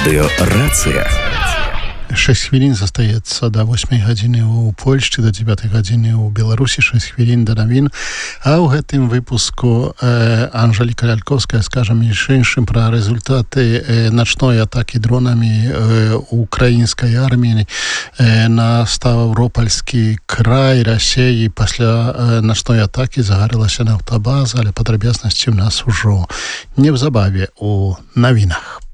Радыё Рацыя. 6 хвілін застаецца до 8 гадзіны ў Польшчы, до 9 гадзіны ў Беларусі, 6 хвілін да навін. А ў гэтым выпуску Анжеліка Ляльковская скажа між іншым пра рэзультаты начной атакі дронамі украінскай арміі на Ставропольскі край Расіі. Пасля начной атакі загарылася нафтабаза, але падрабязнасці ў нас ужо неўзабаве у навінах.